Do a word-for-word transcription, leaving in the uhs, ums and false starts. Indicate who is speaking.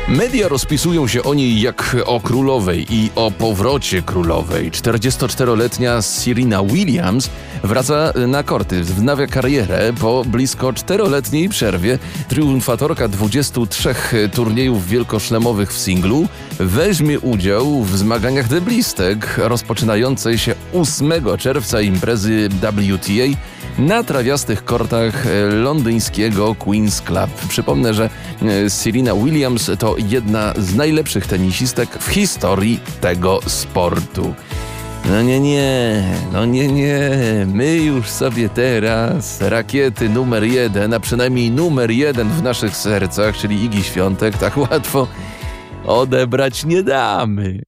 Speaker 1: Media rozpisują się o niej jak o królowej i o powrocie królowej. czterdziestoczteroletnia Serena Williams wraca na korty, wznawia karierę po blisko czteroletniej przerwie. Triumfatorka dwudziestu trzech turniejów wielkoszlemowych w singlu weźmie udział w zmaganiach deblistek rozpoczynającej się ósmego czerwca imprezy W T A na trawiastych kortach londyńskiego Queen's Club. Przypomnę, że Serena Williams to jedna z najlepszych tenisistek w historii tego sportu. No nie, nie, no nie, nie, my już sobie teraz rakiety numer jeden, a przynajmniej numer jeden w naszych sercach, czyli Igi Świątek, tak łatwo odebrać nie damy.